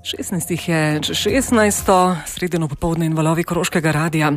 16 je 16. sredino popoldne in valovi Koroškega radija.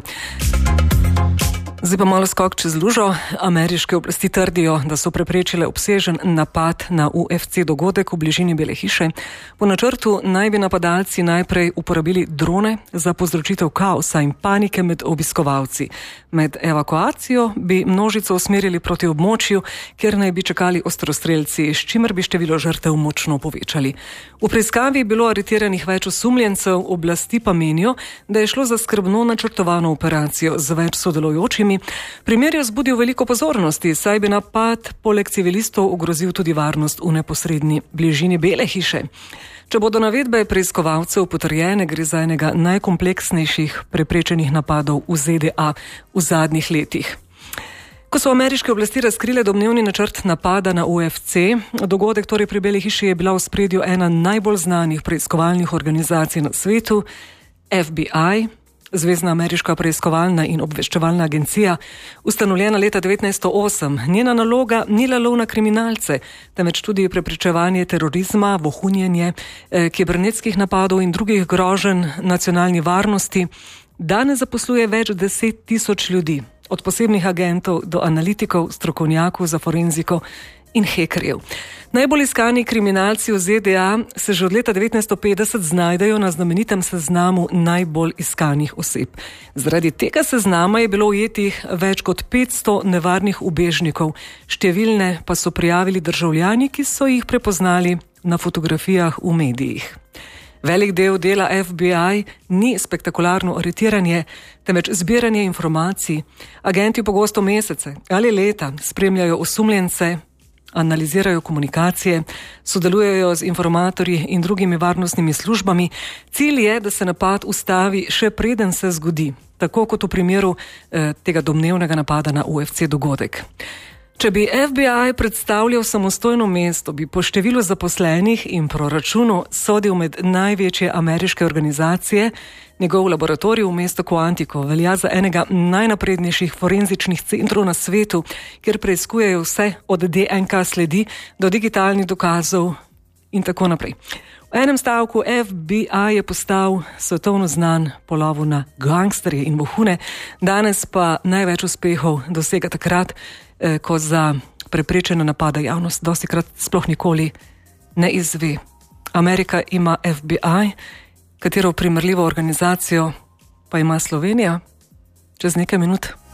Zdaj pa malo skok čez lužo. Ameriške oblasti trdijo, da so preprečile obsežen napad na UFC dogodek v bližini Bele hiše. Po načrtu naj bi napadalci najprej uporabili drone za povzročitev kaosa in panike med obiskovalci. Med evakuacijo bi množico usmerili proti območju, kjer naj bi čakali ostrostrelci, s čimer bi število žrtev močno povečali. V preiskavi je bilo aretiranih več osumljencev, oblasti pa menijo, da je šlo za skrbno načrtovano operacijo z več sodelujočimi. Primer je vzbudil veliko pozornosti, saj bi napad poleg civilistov ogrozil tudi varnost v neposredni bližini Bele hiše. Če bodo navedbe preiskovalcev potrjene, gre za enega najkompleksnejših preprečenih napadov v ZDA v zadnjih letih. Ko so ameriške oblasti razkrile domnevni načrt napada na UFC, dogodek torej pri Beli hiši je bila v ospredju ena najbolj znanih preiskovalnih organizacij na svetu, FBI, Zvezna ameriška preiskovalna in obveščevalna agencija, ustanovljena leta 1908. Njena naloga ni le lov na kriminalce, temveč tudi preprečevanje terorizma, vohunjenje, kibernetskih napadov in drugih groženj nacionalni varnosti. Danes zaposluje več 10 tisoč ljudi, od posebnih agentov do analitikov, strokovnjakov za forenziko in hekerjev. Najbolj iskani kriminalci v ZDA se že od leta 1950 znajdejo na znamenitem seznamu najbolj iskanih oseb. Zaradi tega seznama je bilo ujetih več kot 500 nevarnih ubežnikov, številne pa so prijavili državljani, ki so jih prepoznali na fotografijah v medijih. Velik del dela FBI ni spektakularno aretiranje, temveč zbiranje informacij. Agenti pogosto mesece ali leta spremljajo osumljence, analizirajo komunikacije, sodelujejo z informatorji in drugimi varnostnimi službami. Cilj je, da se napad ustavi še preden se zgodi, tako kot v primeru tega domnevnega napada na UFC dogodek. Če bi FBI predstavljal samostojno mesto, bi po številu zaposlenih in proračunu sodil med največje ameriške organizacije. Njegov laboratorij v mestu Quantico velja za enega najnaprednejših forenzičnih centrov na svetu, kjer preiskujejo vse od DNK sledi do digitalnih dokazov in tako naprej. V enem stavku FBI je postal svetovno znan po lovu na gangsterje in vohune, danes pa največ uspehov dosega takrat, ko za preprečene napada javnost dostikrat sploh nikoli ne izve. Amerika ima FBI, katero primerljivo organizacijo pa ima Slovenija čez nekaj minut.